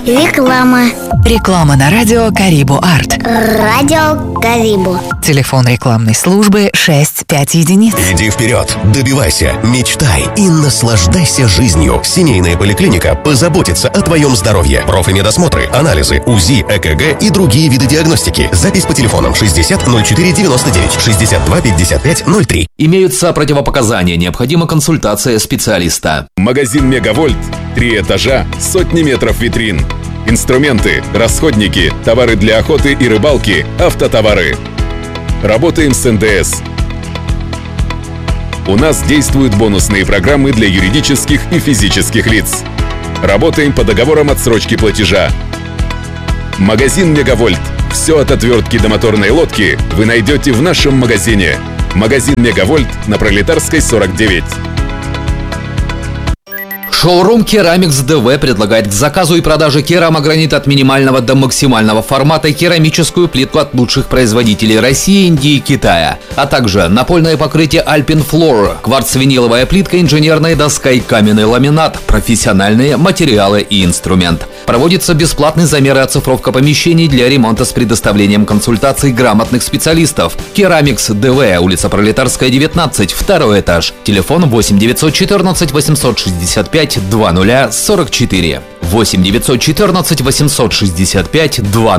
Реклама. Реклама на радио Карибу Арт. Радио Карибу. Телефон рекламной службы 65 единиц. Иди вперед, добивайся, мечтай и наслаждайся жизнью. Семейная поликлиника позаботится о твоем здоровье. Профмедосмотры, анализы, УЗИ, ЭКГ и другие виды диагностики. Запись по телефонам 60 04 99, 62 55 03. Имеются противопоказания, необходима консультация специалиста. Магазин «Мегавольт». 3 этажа, сотни метров витрин. Инструменты, расходники, товары для охоты и рыбалки, автотовары. Работаем с НДС. У нас действуют бонусные программы для юридических и физических лиц. Работаем по договорам отсрочки платежа. Магазин «Мегавольт». Все от отвертки до моторной лодки вы найдете в нашем магазине. Магазин «Мегавольт» на Пролетарской, 49. Шоурум Keramix DV предлагает к заказу и продаже керамогранит от минимального до максимального формата и керамическую плитку от лучших производителей России, Индии и Китая, а также напольное покрытие Alpine Floor, кварц-виниловая плитка, инженерная доска и каменный ламинат, профессиональные материалы и инструмент. Проводится бесплатный замер и оцифровка помещений для ремонта с предоставлением консультаций грамотных специалистов. Keramix DV, улица Пролетарская, 19, второй этаж. Телефон 8 914 865 2044. 8 914 865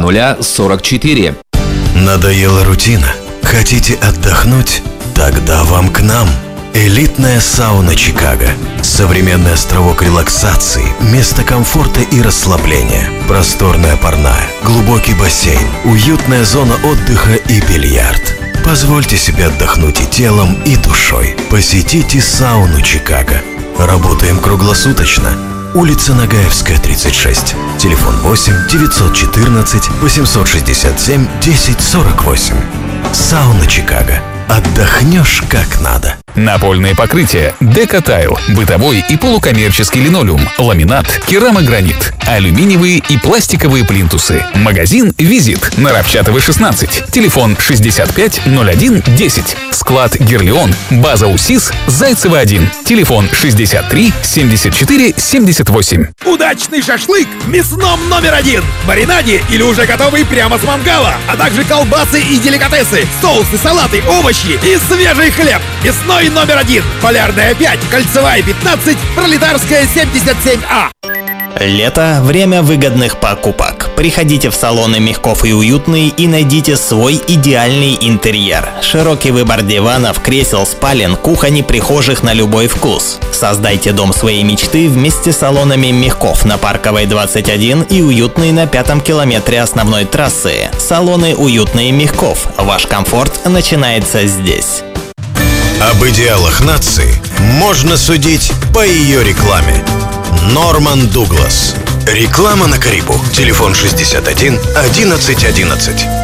2044. Надоела рутина? Хотите отдохнуть? Тогда вам к нам. Элитная сауна Чикаго. Современный островок релаксации, место комфорта и расслабления. Просторная парная, глубокий бассейн, уютная зона отдыха и бильярд. Позвольте себе отдохнуть и телом, и душой. Посетите сауну Чикаго. Работаем круглосуточно. Улица Нагаевская, 36. Телефон 8 914 867 1048. Сауна Чикаго. Отдохнешь как надо. Напольное покрытие, декотайл, бытовой и полукоммерческий линолеум, ламинат, керамогранит, алюминиевые и пластиковые плинтусы. Магазин «Визит» на Равчатова, 16. Телефон 65 01 10. Склад «Герлеон», база УСИС, Зайцева, 1. Телефон 63 74 78. Удачный шашлык в мясном номер 1. В маринаде или уже готовый прямо с мангала. А также колбасы и деликатесы, соусы, салаты, овощи и свежий хлеб. Мясной номер 1. Полярная 5, Кольцевая 15, Пролетарская 77А. Лето – время выгодных покупок. Приходите в салоны «Мягков и Уютный» и найдите свой идеальный интерьер. Широкий выбор диванов, кресел, спален, кухонь и прихожих на любой вкус. Создайте дом своей мечты вместе с салонами «Мягков» на Парковой, 21 и «Уютный» на 5-м километре основной трассы. Салоны «Уютный» и «Мягков». Ваш комфорт начинается здесь. Об идеалах нации можно судить по ее рекламе. Норман Дуглас. Реклама на Карибу. Телефон 61 11 11.